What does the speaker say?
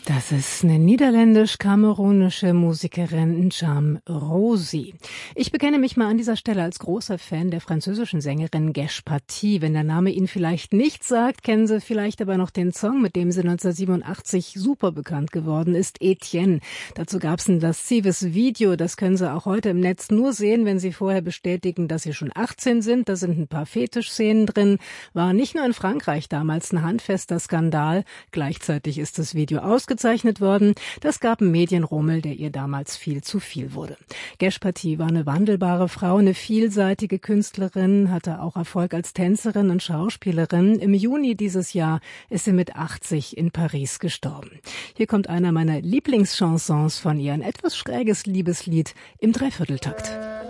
Das ist eine niederländisch-kamerunische Musikerin, N'Cham Rosy. Ich bekenne mich mal an dieser Stelle als großer Fan der französischen Sängerin Gesh Paty. Wenn der Name Ihnen vielleicht nichts sagt, kennen Sie vielleicht aber noch den Song, mit dem sie 1987 super bekannt geworden ist, Etienne. Dazu gab es ein laszives Video, das können Sie auch heute im Netz nur sehen, wenn Sie vorher bestätigen, dass Sie schon 18 sind. Da sind ein paar Fetischszenen drin. War nicht nur in Frankreich damals ein handfester Skandal. Gleichzeitig ist das Video ausgezeichnet worden. Das gab einen Medienrummel, der ihr damals viel zu viel wurde. Gesh Paty war eine wandelbare Frau, eine vielseitige Künstlerin, hatte auch Erfolg als Tänzerin und Schauspielerin. Im Juni dieses Jahr ist sie mit 80 in Paris gestorben. Hier kommt einer meiner Lieblingschansons von ihr, ein etwas schräges Liebeslied im Dreivierteltakt.